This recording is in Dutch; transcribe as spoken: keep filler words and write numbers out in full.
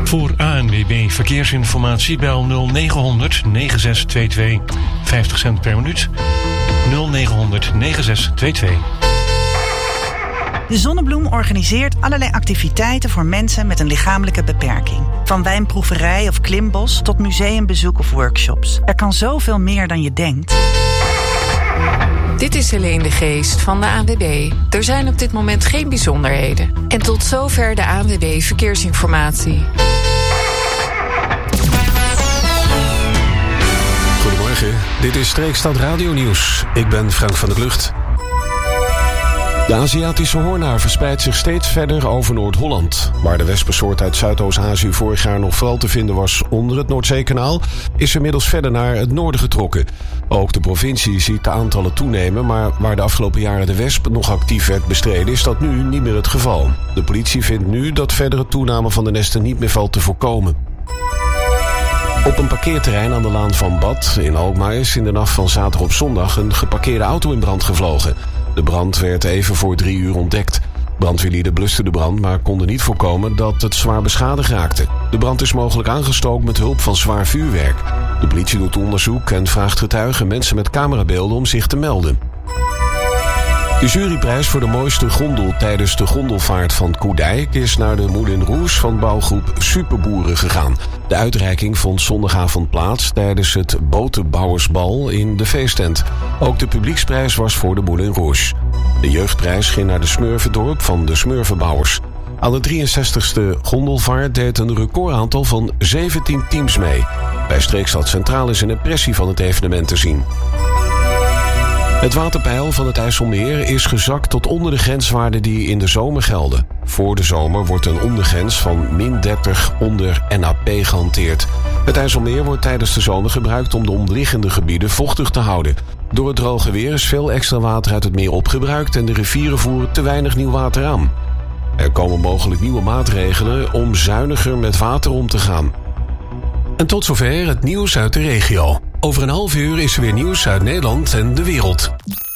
Voor A N W B Verkeersinformatie bel nul negen negen zes twee twee. vijftig cent per minuut. nul negen negen zes twee twee. De Zonnebloem organiseert allerlei activiteiten voor mensen met een lichamelijke beperking. Van wijnproeverij of klimbos tot museumbezoek of workshops. Er kan zoveel meer dan je denkt. Dit is Helene de Geest van de A N W B. Er zijn op dit moment geen bijzonderheden. En tot zover de A N W B Verkeersinformatie. Goedemorgen, dit is Streekstad Radio Nieuws. Ik ben Frank van der Klucht. De Aziatische hoornaar verspreidt zich steeds verder over Noord-Holland. Waar de wespensoort uit Zuidoost-Azië vorig jaar nog vooral te vinden was onder het Noordzeekanaal, is inmiddels verder naar het noorden getrokken. Ook de provincie ziet de aantallen toenemen, maar waar de afgelopen jaren de wesp nog actief werd bestreden, is dat nu niet meer het geval. De politie vindt nu dat verdere toename van de nesten niet meer valt te voorkomen. Op een parkeerterrein aan de Laan van Bad in Alkmaar is in de nacht van zaterdag op zondag een geparkeerde auto in brand gevlogen. De brand werd even voor drie uur ontdekt. Brandweerlieden blusten de brand, maar konden niet voorkomen dat het zwaar beschadigd raakte. De brand is mogelijk aangestookt met hulp van zwaar vuurwerk. De politie doet onderzoek en vraagt getuigen mensen met camerabeelden om zich te melden. De juryprijs voor de mooiste gondel tijdens de gondelvaart van Koedijk is naar de Moulin Rouge van bouwgroep Superboeren gegaan. De uitreiking vond zondagavond plaats tijdens het botenbouwersbal in de feesttent. Ook de publieksprijs was voor de Moulin Rouge. De jeugdprijs ging naar de Smurfendorp van de Smurfenbouwers. Aan de drieënzestigste gondelvaart deed een recordaantal van zeventien teams mee. Bij Streekstad Centraal is een impressie van het evenement te zien. Het waterpeil van het IJsselmeer is gezakt tot onder de grenswaarden die in de zomer gelden. Voor de zomer wordt een ondergrens van min dertig onder N A P gehanteerd. Het IJsselmeer wordt tijdens de zomer gebruikt om de omliggende gebieden vochtig te houden. Door het droge weer is veel extra water uit het meer opgebruikt en de rivieren voeren te weinig nieuw water aan. Er komen mogelijk nieuwe maatregelen om zuiniger met water om te gaan. En tot zover het nieuws uit de regio. Over een half uur is er weer nieuws uit Nederland en de wereld.